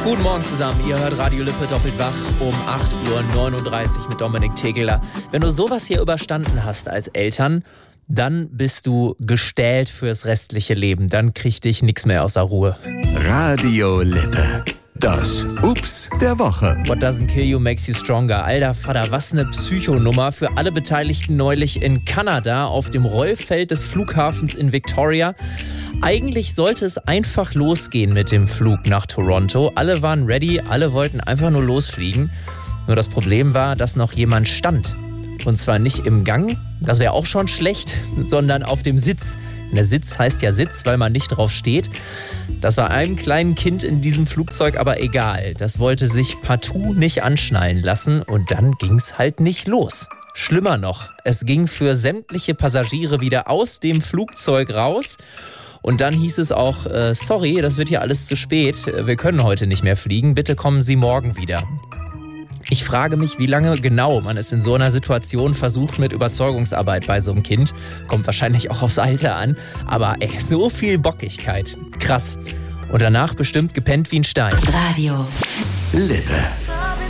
Guten Morgen zusammen, ihr hört Radio Lippe doppelt wach um 8:39 Uhr mit Dominik Tegeler. Wenn du sowas hier überstanden hast als Eltern, dann bist du gestählt fürs restliche Leben. Dann kriegt dich nichts mehr außer Ruhe. Radio Lippe. Das Ups der Woche. What doesn't kill you makes you stronger. Alter Vater, was eine Psychonummer für alle Beteiligten neulich in Kanada auf dem Rollfeld des Flughafens in Victoria. Eigentlich sollte es einfach losgehen mit dem Flug nach Toronto. Alle waren ready, alle wollten einfach nur losfliegen. Nur das Problem war, dass noch jemand stand. Und zwar nicht im Gang, das wäre auch schon schlecht, sondern auf dem Sitz. Der Sitz heißt ja Sitz, weil man nicht drauf steht. Das war einem kleinen Kind in diesem Flugzeug aber egal. Das wollte sich partout nicht anschnallen lassen und dann ging's halt nicht los. Schlimmer noch, es ging für sämtliche Passagiere wieder aus dem Flugzeug raus. Und dann hieß es auch, sorry, das wird hier alles zu spät. Wir können heute nicht mehr fliegen, bitte kommen Sie morgen wieder. Ich frage mich, wie lange genau man es in so einer Situation versucht mit Überzeugungsarbeit bei so einem Kind. Kommt wahrscheinlich auch aufs Alter an. Aber so viel Bockigkeit. Krass. Und danach bestimmt gepennt wie ein Stein. Radio Lippe.